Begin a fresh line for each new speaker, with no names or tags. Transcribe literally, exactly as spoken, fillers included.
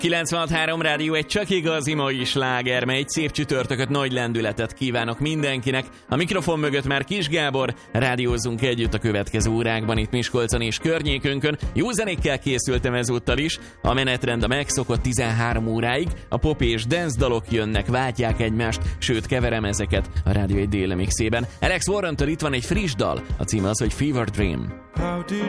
kilencvenhat három Rádió egy csak igazi mai sláger, mely egy szép csütörtököt, nagy lendületet kívánok mindenkinek. A mikrofon mögött már Kis Gábor, rádiózzunk együtt a következő órákban itt Miskolcon és környékünkön. Jó zenékkel készültem ezúttal is, a menetrend a megszokott tizenhárom óráig, a pop és dance dalok jönnek, váltják egymást, sőt keverem ezeket a Rádió egy déli mixében. Alex Warren-től itt van egy friss dal, a címe az, hogy Fever Dream.
How did